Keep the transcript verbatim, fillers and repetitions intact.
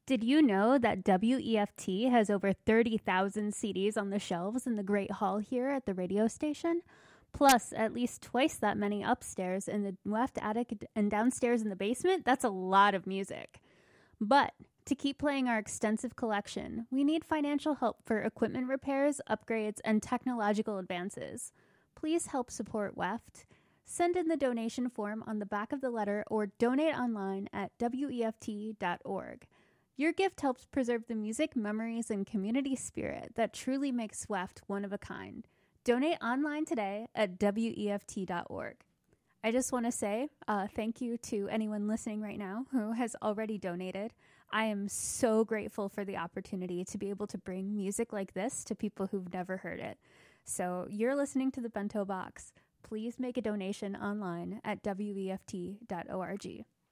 Did you know that W E F T has over thirty thousand C Ds on the shelves in the Great Hall here at the radio station? Plus, at least twice that many upstairs in the left attic and downstairs in the basement? That's a lot of music. But to keep playing our extensive collection, we need financial help for equipment repairs, upgrades, and technological advances. Please help support W E F T. Send in the donation form on the back of the letter or donate online at W E F T dot org. Your gift helps preserve the music, memories, and community spirit that truly makes W E F T one of a kind. Donate online today at W E F T dot org. I just want to say uh, thank you to anyone listening right now who has already donated. I am so grateful for the opportunity to be able to bring music like this to people who've never heard it. So you're listening to the Bento Box. Please make a donation online at W E F T dot org.